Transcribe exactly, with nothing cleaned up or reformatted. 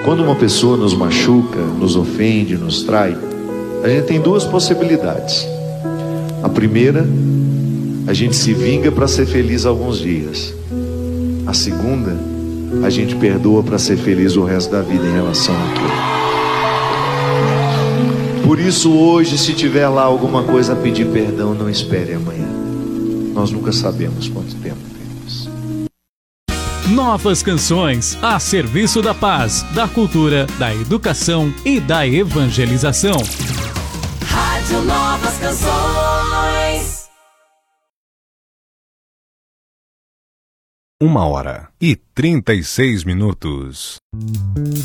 Quando uma pessoa nos machuca, nos ofende, nos trai, a gente tem duas possibilidades. A primeira, a gente se vinga para ser feliz alguns dias. A segunda, a gente perdoa para ser feliz o resto da vida em relação àquilo. Por isso hoje, se tiver lá alguma coisa a pedir perdão, não espere amanhã. Nós nunca sabemos quanto tempo temos. Novas canções a serviço da paz, da cultura, da educação e da evangelização. Rádio Novas Canções. Uma hora e trinta e seis minutos.